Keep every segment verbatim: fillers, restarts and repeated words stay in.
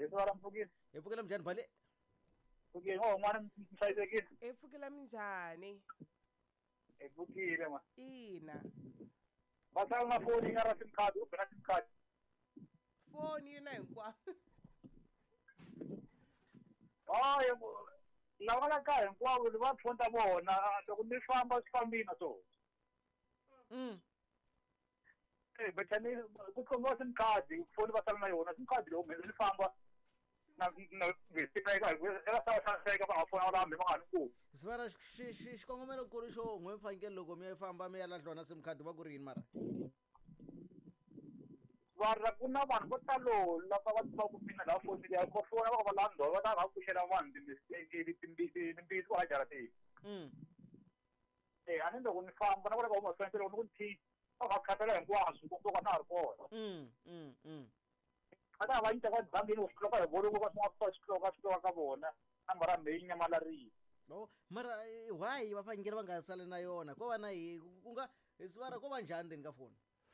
Eswara Mfukile. Efukela njani phale? Mfukile oh mwana mshayisekile. Efukela minjani? Efukile ma. Ina. Basala na phone ngara sim card, ubena sim card. Phone yina hinkwa. Ah yebo. Lava la kaya hinkwavo va phonta vona loko mi famba swi fambini so. Mm. Eh betani ku khoma sim card, phone va sala na yona sim card lo mi famba. Na na visita ka era sa sa sa ka va phone la mi va ku. Sibara shi shi xikongomelo ku ri xo n'we mfangele loko mi ya famba mi ya lahlwa na sim card va ku ri yini mara? Varra ku na vanhu vo talo lava va tiva ku mina la phone ya ko phone va va la ndo va ta va ku xela vanhu timistake timbisi timbisi va jara ti. Mm. Eh ani ndo ku ni famba na ku va mo sentele ku ti va khatela hinkwaswo ku ko na ha ri kona. Mm. Mm. Mm. Ada va nyita va bangini u hloka hi volo ku va swa swa hloka hloka ka vona nambara leyi nyamalari. Oh, mara why va fangele va nga sale na yona? Ko va na hi ku nga sibara ko va njhani ndeni ka phone?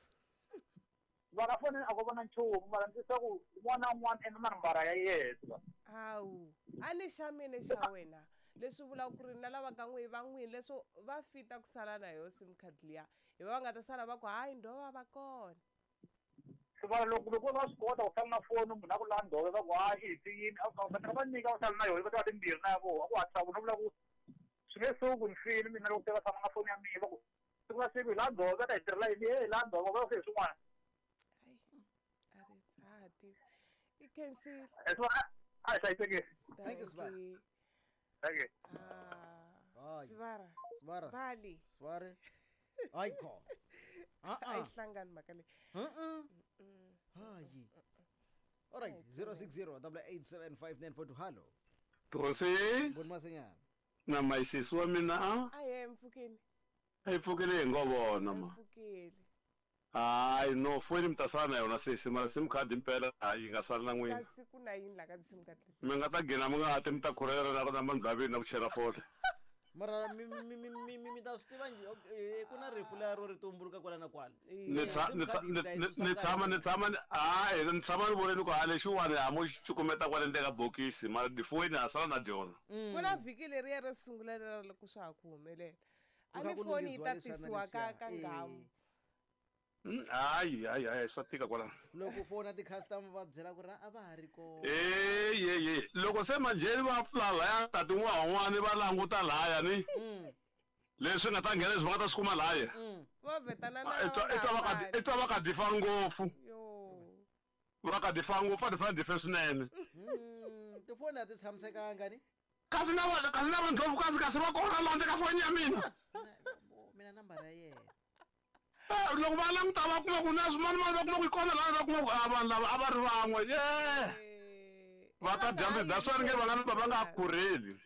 Va ka fona a ko vona nchumu mara ndzi sa ku n'wana n'wana ena nambara ya yena. Awu, a ni xa mina xa wena. Leswi vula ku ri na lava ka n'wi va n'wini leswo va fita ku sala na yo sim card liya. Hi va nga ta sala va ku hayi ndo va va kona. Sibara loko loko va swi kota ku sala na foni munhu a ku la ndove va ku hayi hi tiyini a va va nyika va sala na yona va ta timbirhi na yavo a ku hatla ku no vula ku swi nge suku ni file mina loko va tshama na foni ya mina va ku siku na siku hi la ndove va ta hi tirhela yini he la ndove va ku hi swin'wana. Ai, a ri tsati. You can see. Eswara a hi hlayisekile. Thank you Sibara. Thank you. Ah. Sibara. Sibara. Bali. Sibara. Ay ko. Ah ah. Ay hlangani maka le. Uh-uh. Hayi. All right, zero six zero eight eight seven five nine four two. Hello. Trose Bonma senyana. na maisisi wa mina Aye Mfukile. ayifukile ngobona ma. Mfukile. Hayi no foni mtasana yona sisi mara sim card impela hayi ngasala na n'wina. Kasi ku na yini la ka sim card. Mi nga ta gina mi nga ti mi ta khurela na na mandlavi na ku chela foni. Mara mi mi mi mi mi mi ta swi tiva njhe ku na rifu leri ro ri tumbuluka kwala na kwala. Ni tshama ni tshama hayi ni tshama ni voneni ku hale xiwani ha mo cukumeta kwale ndeka bokisi mara tifoni ha sala na dyona. Ku na vhiki leri ro sungula leri loko swa ha ku humelela. A ni foni yi tatisiwa ka ka ngamu. Hayi hayi hayi swa tika kwala. Loko fona ti-customer va byela ku ri a va ha ri kona. Eh ye ye loko se manjheni va pfula ya tati n'wan'wani va languta laya ni. Leswi nga ta nghena leswi va nga ta swi kuma laya. Va vetana na i twa va ka difa ngopfu. Yo. Va ka difa ngopfu va difa dife swinene. Tifoni a ti tshamisekanga ni. Kasi na vona kasi na vanhu ndlopfu kasi kasi va kona laha ndzi ka foni ya mina. Mina nambara ya yena. Loko va languta va kuma ku na swin'wana mali va kuma ku kona laha va kuma ku a vanhu lava a va ri van'we ye va ta dyambi that's why nge va nga va nga khurheli.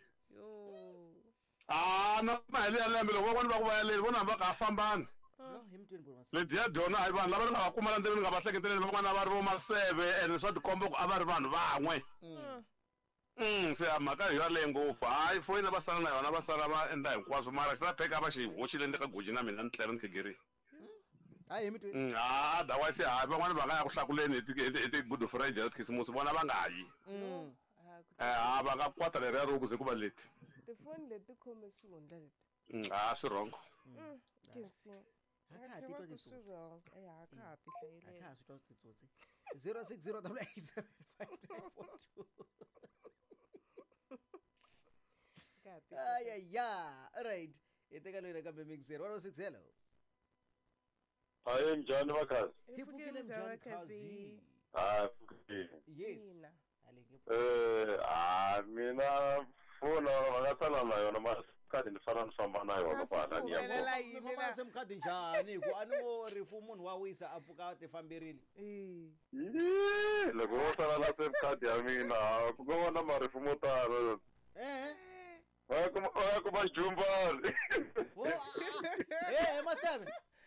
Ah na mali ya lembe loko vona va ku va yaleli vona va ka fambani. Leti ya dyona hayi vanhu lava nga va kuma la ndzeni nga va hleketeleli van'wana va ri vo maseve ene swa tikomba ku a va ri vanhu van'we. Mm se mhaka yo yaleyo ngopfu hayi foyina va sala na yona va sala va endla hinkwaswo mara xi ta pheka va xi hoxile ndzi ka goji na mina ni tlhela ni khigirini. Hayi mi twi. Ah otherwise hayi van'wana va nga ya ku hlakuleni hi ti good friday ya khisimusi vona va nga yi. Eh va nga kwata leriya ro ku ze ku va leti. Tifoni leti khome swihundla leti. Ah swi wrong. Kensi. Haka ti twa titsotsi. Eh haka ha ti hlayile. Haka swi twa titsotsi. zero six zero eight eight seven five nine four two. Ay ay ya. All right. Iteka lo ina kambe mixer. one oh six hello. Hayi njani vakazi? Hifukile njani kazi? Ah fukile. Yes. Eh ah mina fona vangasala na yona mas kadi ni fana ni famba na yona bana ni yabo. Mama se mkhadi njani ku ani wo rifu munhu wa wisa a pfuka ti famberile. Eh. Eh loko wo sala la se kadi ya mina ku vona marifu mo tala. Eh. Va ku va ku ba jumbali. Eh masave.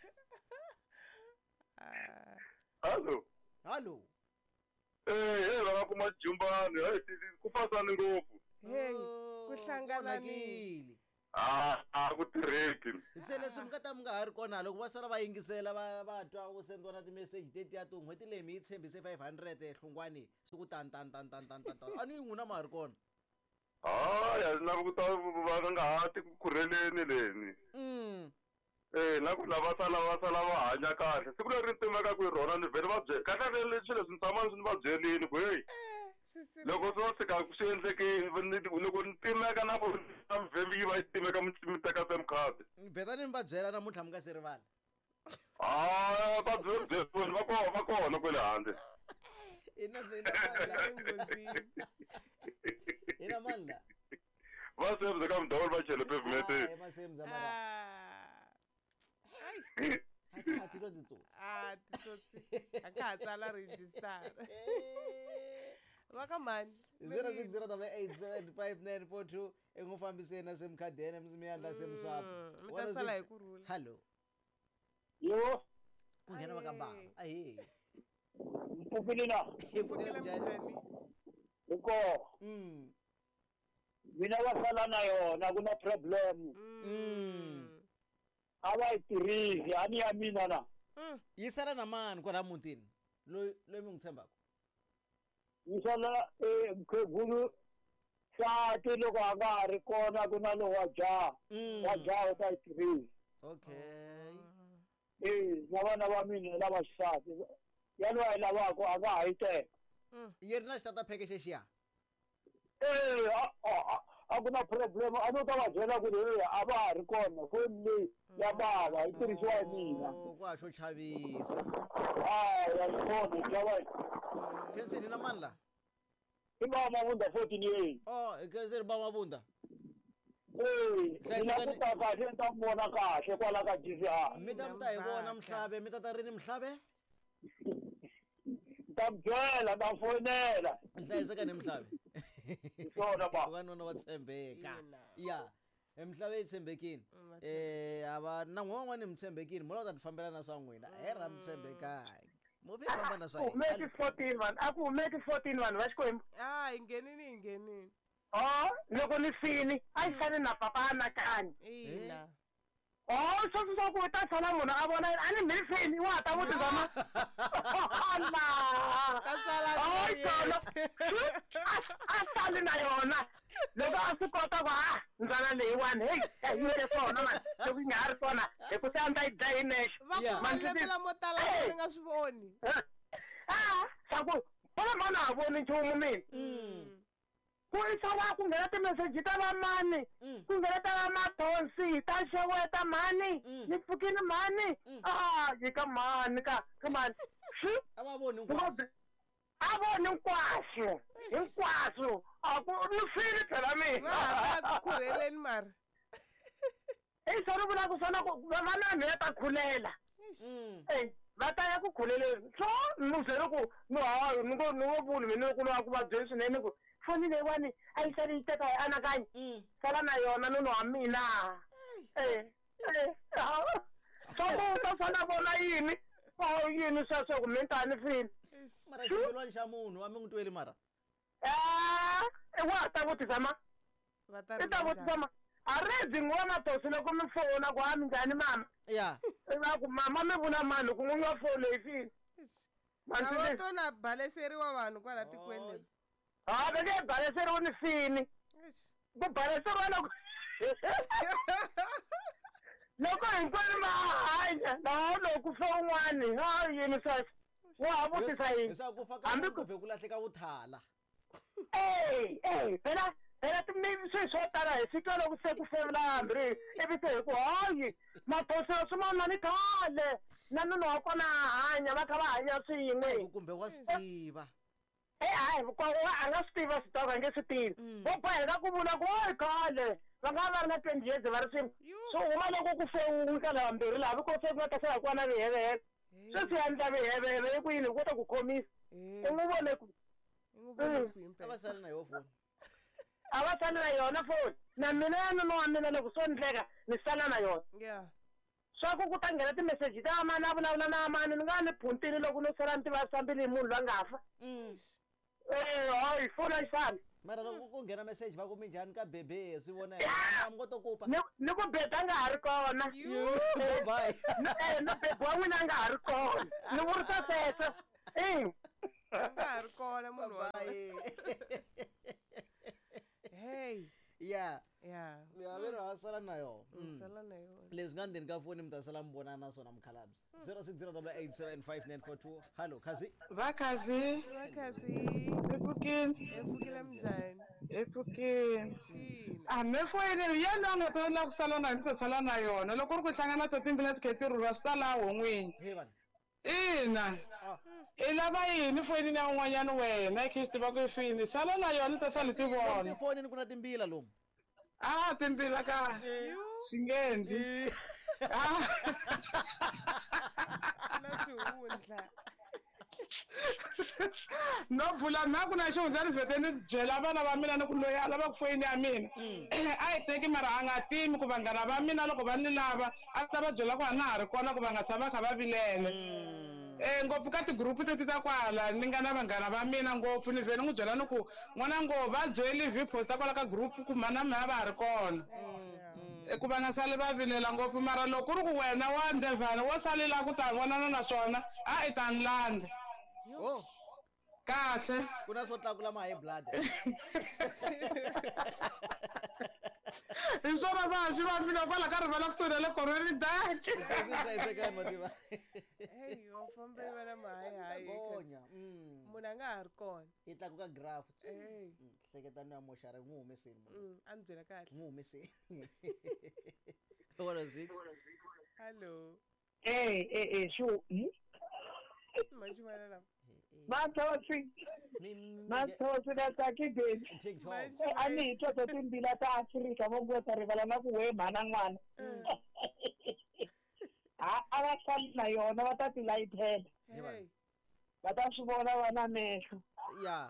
Hallo. Hallo. Eh eh va ku majumbani hayi ku fasana ngopfu. Hey ku hlangana ni Ah, a ku tirheki. se leswi mi nga ta mi nga ha ri kona loko va sala va yingisela va va twa ku sendiwa na timeseji tetiya to n'hweti leyi mi yi tshembise five hundred enhlungwane swi ku tani tani tani tani tani tani a ni yi n'wina ma ha ri kona Ah, ya na ku ta va nga ha ti ku khurheleni leni. Mm. Eh, na ku lava sala va sala va hanya kahle. Siku leri timeka ku rona ni vhele va bye. Kahle leswi leswi ntshama ndzi va byelini ku hey. Loko swo fika ku swi endleke loko ni timeka na ku vhembi va timeka mi teka sim card. Beta ni mi va byela namuntlha mi nga se rivala Ah, va bye va kona va kona kwele handle. ina ina mani la Va sebza ka mdawul va chele pavement. Hayi, emasemza mara a ti lo ditsotsi Ah, titsotsi. A ka ha tsala register. Va ka mani? zero six zero double eight seven five nine four two engufambiseni nasemkhadeni emsimiyandla semswapho Mi ta sala hi kurhula. hallo Yo, ku nghena va ka baba ahe mpfukile na. hi pfunile njhani Iko, mm mina va sala na yona ku na problem. mm A va yi tirhisi, a ni ya mina na. yi sala na mani kwala mutini loyi loyi mi n'wi tshembaka Yi sala eh mkhegulu nsati loko a nga ha ri kona ku na lowu wa jaha. Mm. Wa jaha u ta yi tirhisa. okay Eh, na vana va mina lava xisati. Ya loyi a yi lavaka a nga ha yi teka. yi ri na xitata pheke xexiya Eh, a- a- a- a ku na problem. A no ta va byela ku ri a va ha ri kona. Foni leyi ya bava yi tirhisiwa hi mina. Oh, ku ha xo chavisa Ah, ya yi kona ya va. khensini na mani la I mama Munda fourteen years. oh khensini ba mabunda Eh, mina ku ta kahle ni ta n'wi vona kahle kwala ka G C R. mi ta mi ta hi vona mihlabe mi ta ta rini mihlabe Ta n'wi byela, ta n'wi fonela. mi hlayiseka ni mihlabe Hi swona ba. vanuna va tshembeka Ina. ya mihlave yi tshembekini Mm, va eh ava na n'we van'wani mi tshembekini mola u ta ti fambela na swa n'wina he ra mi tshembekangi movhi yi famba na swa hina. Humeti fourteen vanhu a ku humeti fourteen vanhu va Xikwembu. Ah, hi nghenini hi nghenini. Oh, loko ni fini a yi fane na papa anakanyi. Ina. Oh, swo swo ku ta sala munhu a vona a ni mi fini wa ta vuti zama. Allah. Ka sala Oh, na tolo. yes. A sali na yona. Loko a swi kota ku ha ndzana leyiwani hey yi le kona man loko yi nga ha ri kona hi ku se a ni ta yi dya hi nexe. Va ku Yeah. malemela mo tala Hey. ni nga swi voni. Ah, swa ku vona mani a voni nchumu mina. Mm. Ku isala ku nghena timeseji ta va mani Mm. ku nghena ta va mathonsi ta xeweta mani Mm. ni pfukini mani Mm. ah yi ka mani ka ka mani swi a va voni ku hinkwaswo. a voni hinkwaswo hinkwaswo a ku ni fili phela Va ha mina ku khurheleni mara. i swo ni vula ku swona ku va na vanhu ya ta khulela Mm. e va ta ya ku khuleleni so ni byele ku no hayi ni ngo ni ngo vuli mina ku no ku va byeli swinene ku foni leyiwani a yi sali yi teka hi anakanyi Mm. sala na yona nono wa mina eh eh ah. so ku ta sala vona yini oh yini sweswo ku mi ta ni fini mara xibelwani xa munhu a mi n'wi tweli mara ah wa ta vutisa ma Va ta i ta vutisa ma a rezi n'wana tosi loko mi fona ku ha minjhani mama ya i va ku mama mi vula mani ku n'wi nga foni leyi fini Na vo manzi to na baleseriwa vanhu kwala tikweni leri. ha ve ke baleseriwa ni fini ku baleseriwa loko loko hinkwenu ma hanya na loko fo un'wani ha yini sweswo wa ha vutisa yini leswaku ku faka Hambi munhu ku ku lahleka vuthala Ey, ey, phela phela timimi swi swo tala hi fika loko se ku fevela hambiri ivi se hi ku hayi mathoselo swin'wana ni khale na nuna wa kona a hanya va kha va hanya swin'we kumbe wa swi tiva e hayi a nga swi tiva switoko a nge swi tivi vo boheka ku vula ku hoyi khale va nga va ri na twenty years va ri swin'we so huma loko ku fewuwi ka lava mbirhi laha vi ko se ku nga ta se hakwana viheveheve swi swi endla viheveheve hi kwini hi kota ku khomisa i n'wi vone ku a va sali na yoho foni a va sali na yona foni na mina ya nuna wa mina loko swo endleka ni sala na yona Yeah. swa ku ku ta nghena timeseji ta mani a vulavula na mani ni nga ni phuntini loko no sala ni tivasambili hi munhu loyi a nga fa Mm. eh hayi foni a yi sali mara loko ku nghena message va ku minjhani ka bebe swi vona am ko to kupa ni ku beta nga ha ri kona bye eh no bebe wa n'wina nga ha ri kona ni vurisa sweswo eh nga ha ri kona munhu wa hey yeah yeah ya vero asala nayo sala nayo leswi nga ndzeni ka foni mi ta sala mi vonana naswona mukhalabye zero six zero eight seven five nine four two hallo khazi vakhazi vakhazi epfukini epfukile njhani epfukini a me foyini ya no nga ta la ku sala na ni ta sala na yona loko ri ku hlangana to timbila ti kheti rura swi ta laha n'wini ina i lava yini foyini ya un'wanyana wena i khe swi tiva ku i fini sala na yona ta sali ti vona tifonini ku na timbila lomu ah timbila ka swi nge endli na xihundla no bula na ku na xihundla ni vhete ni byela vana va mina ni ku loyi a lava ku foyini ya mina a yi teki mara a nga timi ku vanghana va mina loko va ni lava a ta va byela ku a na ha ri kona ku va nga tshama kha va vilele eh ngopfu ka ti-group teti ta kwala ni nga na vanghana va mina ngopfu ni vhe ni n'wi byela ni ku n'wana ngo va byeli vhi posta kwala ka group ku mana mehe va ha ri kona ku va nga sali va vilela ngopfu mara loko ku ri ku wena wa ndlevhana wo salela ku ta vonana na swona a i ta ni landza oh kahle ku na swo tlakula ma high blood hi swona vaxi va mina kwala ka rivala kusuhi na le korweni dake hey yo fambe vana mahayihayi gonya munhu a nga ha ri kona yi tlakuka graph hey hleketani ya moxari n'wi humeseni a ni byela kahle n'wi humeseni one oh six hallo eh eh eh shu machimana lama mathosi mathosi na tsakideni a ni hi toto timbila ta Afrika vo ngota rivala na ku we mhana n'wana a va hlali na yona va ta ti layithela va ta swi vona vana mehlo ya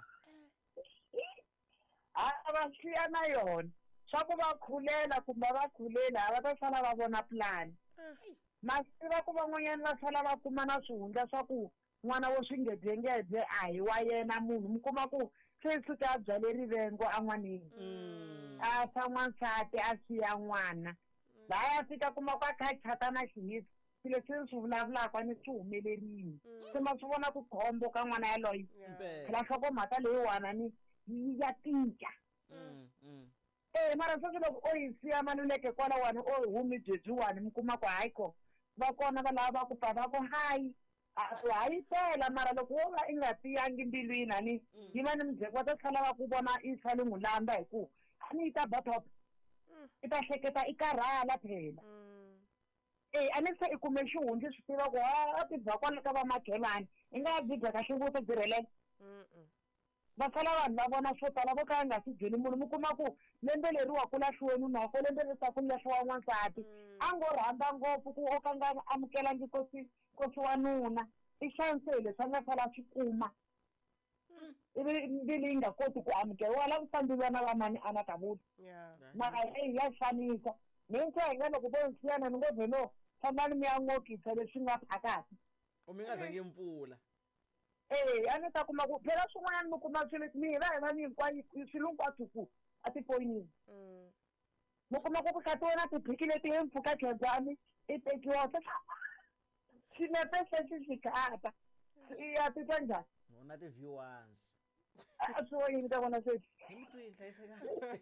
a va siya na yona swa ku va khulela kumbe va khulela va ta sala va vona plan masiva ku van'wanyana va sala va kuma na swihundla swa ku n'wana wo swingedyengedye a hi wa yena munhu mi kuma ku se suka a byale rivengo a n'wanini a sa n'wansati a siya n'wana laha ya fika kuma ku a kha chata na xihisi swilo leswi swi vulavulaka ni swi humelerile se ma swi vona ku khombo ka n'wana yaloye phela nhlokomhaka leyiwana ni ya tika eh mara sweswi loko o yi siya maluleke kwalawani o hi humi byebyiwani mi kuma ku hayi ko va kona va lava va ku pfa va ku hayi hayi tela mara loko wo va i nga tiyangi mbilwini ani yi va ni mujeko va ta tlhela va ku vona i sale n'wi landza hi ku a ni yi ta batop i ta hleketa i karhala phela eh a ni se i kume xihundzi swi tiva ku a ti bya kwala ka vamakhelwani i nga byi bya kahle ngopfu byirelela va sala vanhu va vona swo tala vo ka nga si byeli munhu mi kuma ku lembe leriwa ku lahliweni nhoko lembe leri ku lahliwa n'wansati a ngo rhandza ngopfu ku o ka nga amukelangi kosi kosi wa nuna i xanse hi leswi a nga sala swi kuma ivi mbilu yi nga koti ku amukela wa lava ku fambeliwana va mani a na ta vula mara leyi ya xanisa ni ntshenga loko vo nsiyana ni ngo vhelo fambani mi ya ngokisa leswi nga phakati u mi nga zangi mpfula eh a ni ta kuma ku phela swin'wanyana mi kuma swilo mi va hi vanhu hinkwayo swilo hinkwaswo ku a tifoyinini mi kuma ku ku katiwe na tiphiki leti hi mpfhuka khedzani i tekiwa swinepe sweswi swi khata ya titwa njhani u na ti-viewers a swi wo yini ka vona sweswi hi mutwini hlayiseka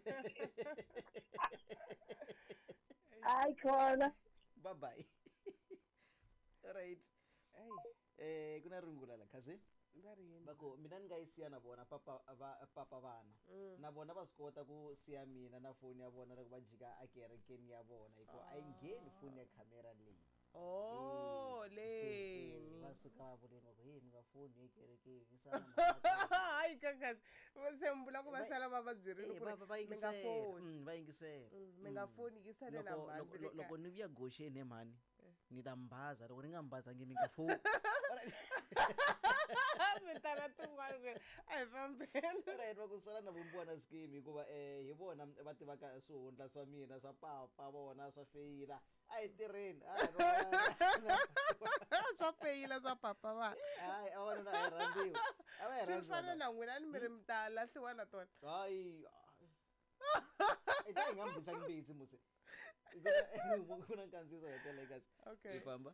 hayi khona bye bye alright eh kuna rungula la khazi bako mina ni nga yi siya na vona papa va papa vana na vona va swi kota ku siya mina na foni ya vona loko va jika a kerekeni ya vona hikuva a yi ngheni foni ya khamera leyi oh leni va suka va vuleni va ku hey mi nga foni ekerekeni hayi kakasi se mbula ku va sala va va byirile ku va yingisela va yingisela mi nga foni yi salela loko ni vuya goxeni he mhani ngidambaza loko ni nga mbaza ngimi nga phone mitana tin'wana ku a hi fambeni right va ku sala na vumbona scheme hikuva eh hi vona va tivaka swihundla swa mina swa papa vona swa feyila a hi tirheni swa feyila swa papa va hayi a vona a hi rhandziwa a va hi swi rhandziwa fana na n'wina ni mi ri mi ta lahliwa na tona hayi i ta hi nga mbisa mbitsi muse kuna nkandziyiso hetele kasi okay hi famba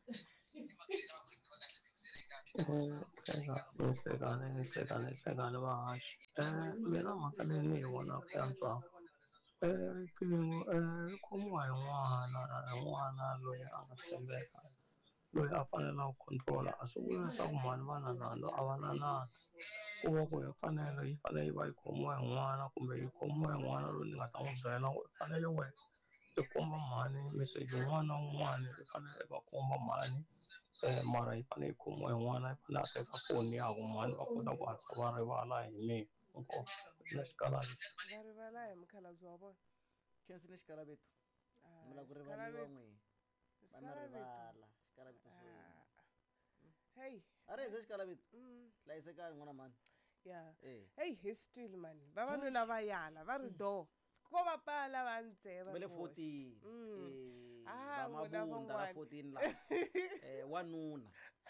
Sekane, sekane, sekane bahashi. Eh, mina mhaka leyi ni yi vonaka ya ntswako. Eh, riqingho eh ri khomiwa hi n'wana hi n'wana loyi a nga tshembeka loyi a faneleke ku control a swi vuli leswaku mhani va na nandzu a va na nandzu ku va ku hi fanele yi fanele yi va yi khomiwa hi n'wana kumbe yi khomiwa hi n'wana loyi ni nga ta n'wi byela ku i fanele wena i komba mhani meseji wun'wana na wun'wana i fanele i va komba mhani eh mara yi fanele yi khomiwa hi n'wana i fanele a teka foni yakwe mhani va kota ku hatla va rivala hi mina inkomu na xikalabito va rivala hi mukhalabye wa vona khensi ni xikalabito mi la ku Ah, rivaliwa n'wina va na xikalabito. rivala xikalabito xo hey a ri hize xikalabito mm, hlayisekani n'wana mani yeah eh hey hi still man vavanuna va yala va ri do ko va pala va ntse va va le ri voxe. fourteen Mm. eh Ah, va n'wina mabunda la van'wani. fourteen la eh wanuna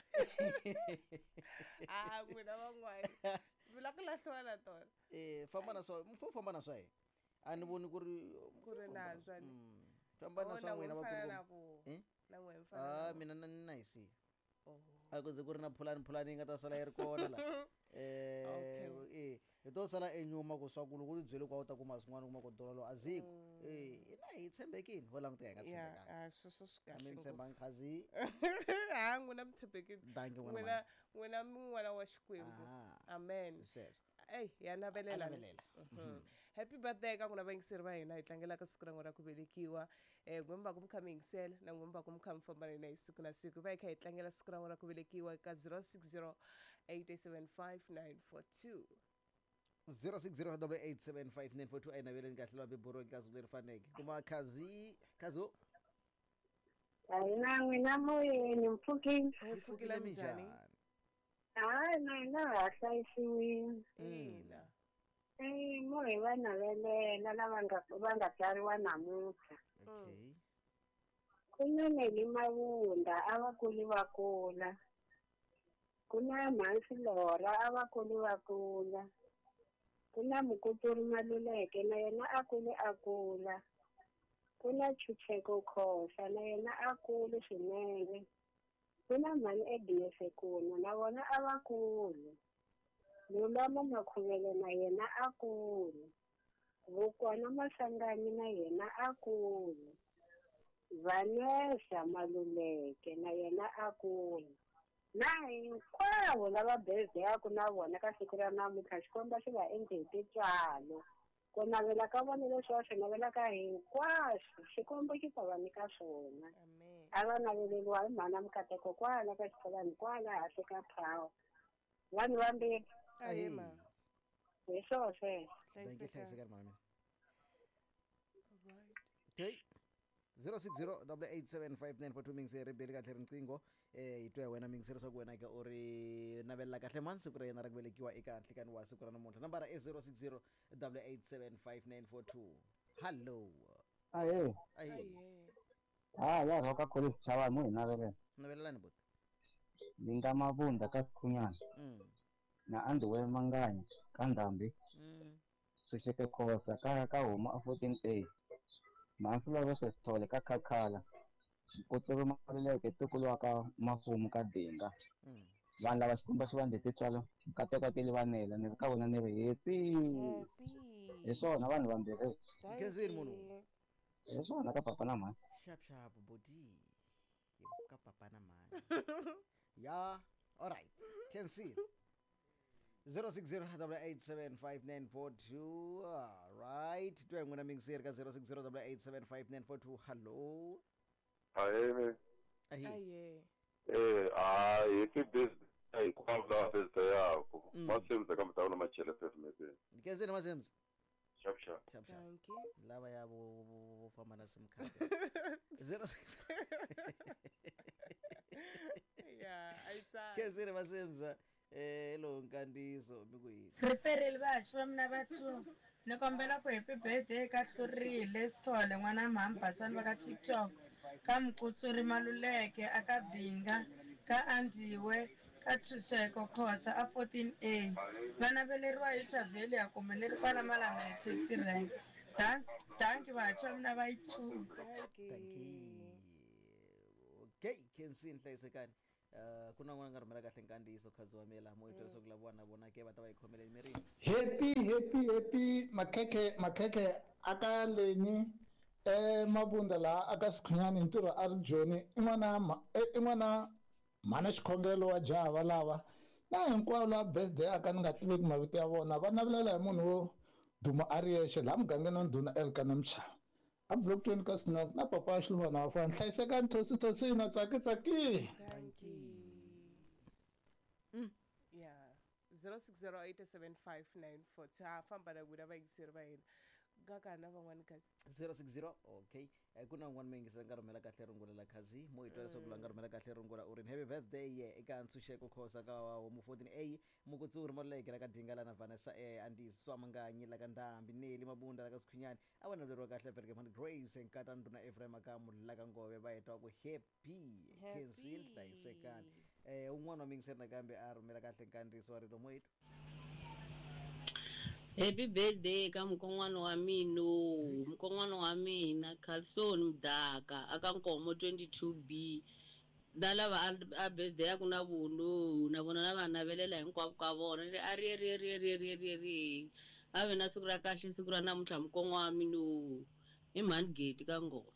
ah n'wina van'wani mi la ku lahliwa na tona eh famba na swa mfo famba na swa yena a ni voni ku ri Ku ri nantswa ni. Mm, famba na Oh, swa na n'wina n'we va mi ku fana na ri ku eh na n'we mi ah fana na mina na ni na hi siya oh a ku ze ku ri na phulani phulani yi nga ta sala yi ri kona la eh Okay. eh hi to sala enyuma ku swa ku loko u byele kwa u ta kuma swin'wana u kuma ku dolo lo aziko eh ina hi tshembekini ho languta hi nga yeah tshembekanga ah sweswo swi a mi kahle ni ngopfu. tshembanga khazi ah n'wina mi tshembekile danke n'wana n'wina mani n'wina mi n'wana wa xikwembu Ah. amen sweswo ey ya navelela ni. navelela Mhm. happy birthday ka n'wina vayingiseri va hina hi tlangelaka siku ra n'wina ra ku velekiwa um n'wemba va ku mi kha mi yingisela na n'wemba va ku mi kha mi famba na hina hi siku na siku hi va hi kha hi tlangela siku ra n'wina ra ku velekiwa eka zero six zero eight eight seven five nine four two zero six zero double eight seven five nine four two a yi naveleni kahle lwa biboroki ka siku leri faneke kuma khazi khazo hayi na n'wina moyeni mpfukile yi pfukile minjhani hayi na hi nga ha hlayisiwile ina Eh, mo hi va navelela lava nga va nga tsariwa namuntlha okay ku na Neli Mabunda a va kuli va kula ku na Mhansi Lora a va kuli va kula ku na Mukuturi Maluleke na yena a kuli a kula ku na Chucheko Khosa na yena a kuli swinene ku na Mhani Edie Kuna na vona a va kuli Lulama Makhuvele na yena a kuli Vukwana Masangani na yena a kuli Vanessa Maluleke na yena a kuli na hinkwavo lava bezaka na vona ka siku ra namuntlha xikomba xi va endle hi tintswalo ku navela ka vona leswi va swi navelaka hinkwaswo xikombo xi ta va nyika swona amen a va naveleliwa hi mhana mukateko kwala ka xipolani kwala hansi ka phawa vanhu vambirhi ahe ma hi swona sweswo danke hlayiseka hlayisekani mama mina right okay zero six zero double eight seven five nine four two mingiseri beli kahle riqingho eh hi twa hi wena mingiseri swa ku wena ka u ri navelela kahle mani siku ra yena ra ku velekiwa eka nhlikani wa siku ra namuntlha nambara i zero six zero double eight seven five nine four two hallo Aye, ayi aye ah ya roka kholi chava mu hina vele. navelelani bot Linga Mabunda ka Sikhunyana mm na Andiwe Manganya ka Ndhambi. mm Sisheke Khosa ka ka huma a fourteen A. Mhansi Lora Sithole ka Khakhala. Mukuturi Maluleke tukulwa ka Mafumu ka Dinga. mm Vanhu lava xikomba xi va ndzi titswalo kateka ti livanela ni ri ka vona ni ri happy. happy Hi swona vanhu vambirhi. Khensini munhu. Hi swona ka papa na mhani. sharp sharp body Yo, ka papa na mani yeah all right can see zero six zero double eight seven five nine four two all right twa n'wina mingiseri ka zero six zero double eight seven five nine four two hallo Hayi ahi aye eh hayi happy birthday kwam la birthday yakho. Mm. Masemza kama taona machele phephumeke. kenzeni masemza Sharp sharp. sharp sharp thank you lava ya vo famba na sim card zero six Yeah, ayitsa. Kezile basemza eh lo nkandiso mikuyini. Riperele bathi bamna bathu. Nikombela ku happy birthday ka Hlurile Sithole n'wana mhambasani va ka TikTok. Ka Mkutsuri Maluleke aka Dinga ka Andiwe ka Thuseko Khosa a fourteen A. Vana veleriwa hi Thaveli ya kuma leri kwala Malamulele taxi rank. Dance thank you bathi bamna bayi-two. Thank you. Thank you. Okay, Kensini hlayisekani. Uh, kuna n'wana nga rhumela kahle nkandiso Khazwamela moyitelo sokulabona bona ke bata bayikhomela emirini. Happy happy happy makeke makeke aka leni eh mabunda la aka Sikhunyani ntiro arjoni in'wana in'wana mana xikhongelo wa Java lava na hinkwavo la birthday aka ni nga tiveki mavito ya vona va navelela hi munhu wo duma Ariyexe la mugangeni wa Ndhuna Elka Namsha a block twenty ka Snow na papa wa Xiluvana wa fana hlayisekani Thosi Thosi na tsaki tsaki. Thank you. Mm. Yeah, zero six zero eight seven five nine four. Ta famba na guda ba yisirba yin. Gaka na van'wana kazi. zero six zero okay. Eh, kuna n'wana mengi se nga rhumela kahle rungula la khazi moyitelo sokula nga rhumela kahle rungula u ri happy birthday ye eka Ntsusheko Khosa ka wa mu fourteen A Mukutsuri Maluleke la ka Dingala na Vanessa eh andi Swamanganyi la ka Ndambi Neli Mabunda la ka Sikhunyani abana lero kahle ferike mani Grace enkata Nduna Ephraim akamu la ka Ngove ba yetwa ku happy Kensini hlayisekani. Eh un'wana wa mingiseri nakambe a rhumela kahle nkandiso wa rito moyito. Happy birthday ka mkon'wana wa mino mkon'wana wa mina Khalson Mdaka aka Nkomo twenty-two B na lava a birthday ya ku na vunhu na vona lava navelela hinkwavo ka vona a ri ri ri ri ri ri ri ave na siku ra kahle siku ra namuntlha mkon'wana wa mino i Mangate ka Ngoma.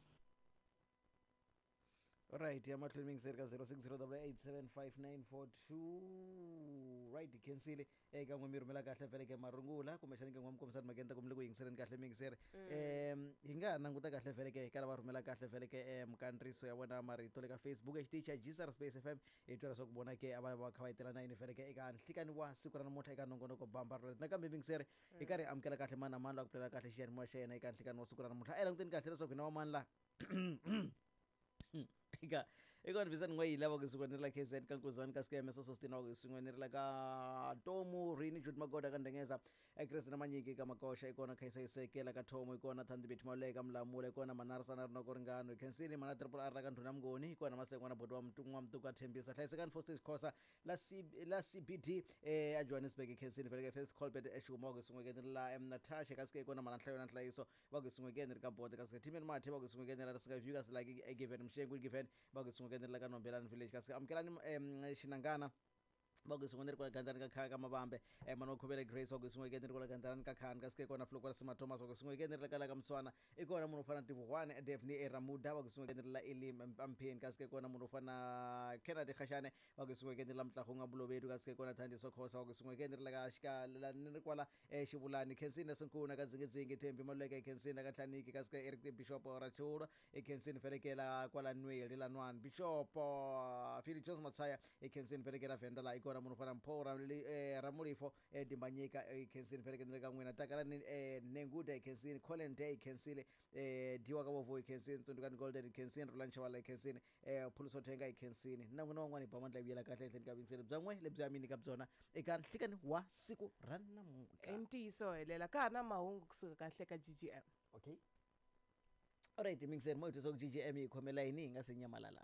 Right, ya mahlweni mingiseri ka zero six zero eight seven five nine four two. Right, Kensile eh ka n'wemi rhumela kahle vele ke marungula kumbe xani ke n'wamkomisani Magenta kumle ku yingiseleni kahle mingiseri. Em hi nga languta kahle vele ke ka lava rhumela kahle vele ke mukandriso ya wena marito le ka Facebook exiteacher Jesus Space F M e twela swa ku bona ke ava va kha va yitelana yini vele ke eka nhlikani wa siku ra namuntlha eka nongonoko bamba ro nakambe mingiseri i karhi amukela kahle mani na mani la ku pfulela kahle xiyanimoya xa yena eka nhlikani wa siku ra namuntlha a languteni kahle leswaku hina wa mani la ika eka nvisani ngwe yilava ku suka ni la K Z ka Nkuzani ka Skeme so sostina ku sungwe ni la ka Tomu Rini Jude Magoda ka Ndengeza Chris na Manyiki ka Makosha ikona Khaisa Isekela ka Tomu ikona Thandibit Maleka Mlamule ikona Manarasana na Koringano Kensini mana triple R ka Nduna Mngoni ikona Masengwana bodo wa Mtungwa Mtuka Thembisa hlayisekani for stage Khosa la C la C B D eh a Johannesburg Kensini vele first call bet eshuma ku sungwe ke la M Natasha ka ske ikona mananhlayo na hlayiso ba ku sungwe ke ni ka board ka ske Timen Mathe ba ku sungwe ke ni la ska view ka se like e given mshengu given ba ku sungwe ke ni la ka Nombelani village ka ske amkelani Shinangana ba ku sungwe ni kwa Gandani ka Khaya ka Mabambe eh mano khobele Grace ba ku sungwe ke ni kwa Gandani ka Khan ka ske kona Flokwa Sima Thomas ba ku sungwe ke ni la ka la ka Mswana ikona munhu fana Tivuhwane Devni Eramuda ba ku sungwe ke ni la Elim Mpien ka ske kona munhu fana Kennedy Khashane ba ku sungwe ke ni la Mtlakhunga Bulobedu ka ske kona Thandiso Khosa ba ku sungwe ke ni la ka Shika la ni kwala eh Shibulani Kensini Senkuna ka Zingizingi Thembi Maluleke Kensini ka Hlaniki ka ske Eric Bishop Rachura e Kensini Ferekela kwala Nweli la Nwan Bishop Philip Jones Matsaya e Kensini Ferekela Venda la ikona munhu fana Mpora eh Ramulifo eh Dimbanyika e Kensini Ferekela ka Ngwina Takala ni eh Nengude e Kensini Colin Day Kensini eh Diwa ka Bovo e Kensini Tsundukani Golden e Kensini Rulanchawala e Kensini eh Phuluso Thenga e Kensini na n'wana wan'wana ba mandla biyela kahle ehleni ka vinsele byan'we lebyi ya mini ka byona eka nhlikani wa siku ra namuntlha. Ntiyiso helela ka na mahungu kusuka kahle ka G G M. Okay. Alright, mingiseri moyitelo soku G G M yi khomela yini hi nga se nyamalala.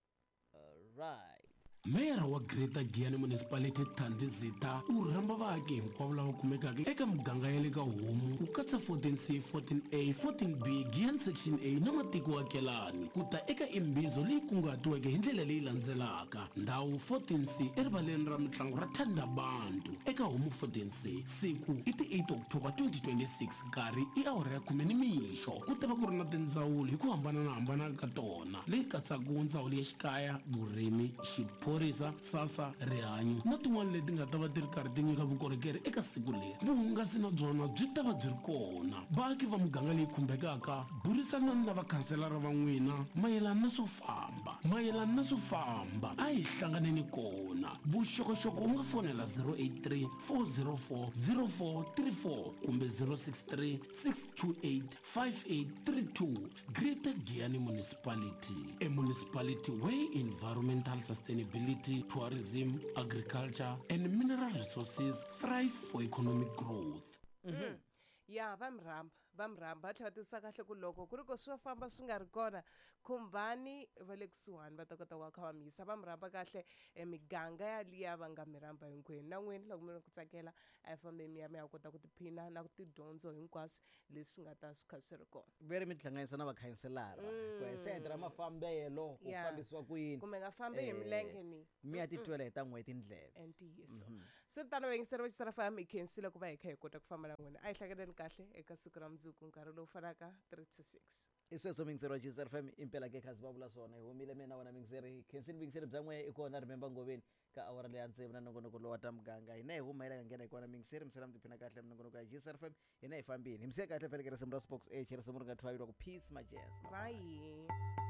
Alright. Meyara wa Greater Giyani Municipality Thandi Zita u rhamba vaaki hinkwavo lava kumekaka eka muganga ya le ka Homu ku katsa fourteen C fourteen A fourteen B Giyani Section A na matiko akelani ku ta eka imbizo leyi kunguhatiweke hi ndlela leyi landzelaka ndhawu fourteen C erivaleni ra mitlangu ra Thandabantu eka Homu fourteen C siku i ti eight October twenty twenty-six nkarhi i awara ya khume ni mixo ku ta va ku ri na tindzawulo hi ku hambanahambana ka tona leyi katsaka ndzawulo ya xikaya vurimi xipo Risa, Sasa, Rihanyo na tin'wana leti nga ta va ti ri karhi ti nyika vukorhokeri eka siku leri vuhungasi na byona byi ta va byi ri kona vaaki va muganga leyi khumbekaka burisanani na vakhanselara va n'wina mayelana na swo famba mayelana na swo famba a hi hlanganeni kona vona vuxokoxoko u nga fonela zero eight three four zero four zero four three four kumbe zero six three six two eight five eight three two. Greater Giyani Municipality, a municipality where environmental sustainability, tourism, agriculture and mineral resources thrive for economic growth. Mm. Ya vamramba vamramba tlhela tisa kahle ku loko ku ri ko swi famba swi nga ri kona khumbani va le kusuhani va ta kota ku kha va mi yisa va mi rhamba kahle miganga yaliya va nga mi rhamba hinkwenu na n'wini loko mi ri ku tsakela a hi fambeni mi ya mi ya kota ku tiphina na ku tidyondzo hinkwaswo leswi nga ta swi kha swi ri kona ve ri mi tihlanganisa na vakhanselara ku hi sente ra mafambelo ku fambisiwa ku yini kumbe nga fambi hi milenge ni mi ya titwela hi ta n'hweti ndleve ntiyiso swi ri tano vayingiseri va xisara fam hi khensile ku va hi kha hi kota ku famba na n'wina a hi hlanganeni kahle eka siku ra mundzuku nkarhi lowu fanaka three to six i sweswo mingiseri wa G S R F M impela ke khazi va vula swona hi humile mina wena mingiseri khensile mingiseri bya n'we i kona remember ngoveni ka awara leyi antse na nongonoko lowa ta muganga hina hi huma hi la nghena hi kona mingiseri misela mi tiphina kahle minongonoko ya G S R F M hina hi fambini hi misiya kahle felekere simu ra Spox H ri simu ri nga thwayiwa ku peace my jazz bye